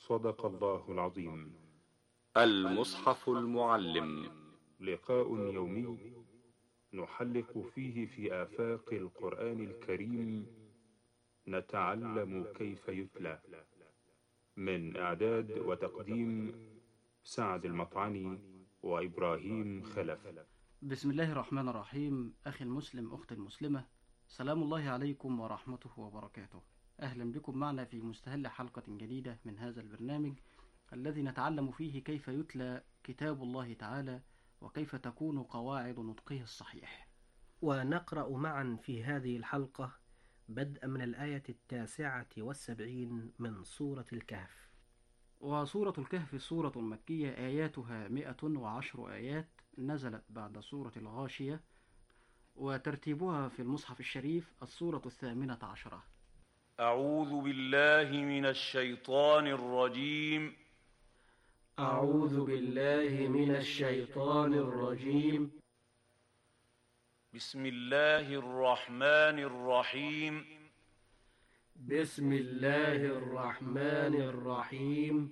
صدق الله العظيم. المصحف المعلم. لقاء يومي نحلق فيه في آفاق القرآن الكريم، نتعلم كيف يتلى. من إعداد وتقديم سعد المطعني وإبراهيم خلف. بسم الله الرحمن الرحيم. أخي المسلم، أختي المسلمة، سلام الله عليكم ورحمته وبركاته. أهلا بكم معنا في مستهل حلقة جديدة من هذا البرنامج الذي نتعلم فيه كيف يتلى كتاب الله تعالى وكيف تكون قواعد نطقه الصحيح. ونقرأ معا في هذه الحلقة بدءا من الآية 79 من سورة الكهف. وسورة الكهف سورة مكية، آياتها 110 آيات، نزلت بعد سورة الغاشية، وترتيبها في المصحف الشريف السورة 18. أعوذ بالله من الشيطان الرجيم. أعوذ بالله من الشيطان الرجيم. بسم الله الرحمن الرحيم. بسم الله الرحمن الرحيم.